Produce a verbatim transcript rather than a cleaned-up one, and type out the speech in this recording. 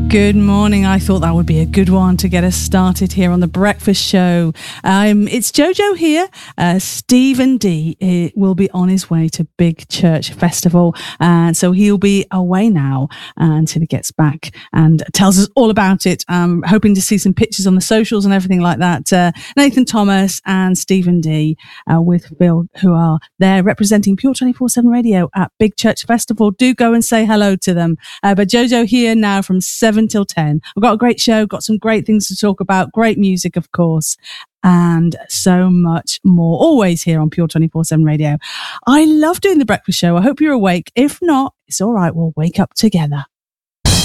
Good morning. I thought that would be a good one to get us started here on the breakfast show. Um, it's Jojo here. Uh, Stephen D uh, will be on his way to Big Church Festival, and uh, so he'll be away now uh, until he gets back and tells us all about it. I'm hoping to see some pictures on the socials and everything like that. Uh, Nathan Thomas and Stephen D uh, with Phil, who are there representing Pure twenty-four seven Radio at Big Church Festival. Do go and say hello to them. Uh, but Jojo here now from seven until ten. I've got a great show, got some great things to talk about, great music, of course, and so much more. Always here on Pure twenty-four seven Radio. I love doing the breakfast show. I hope you're awake. If not, it's all right. We'll wake up together.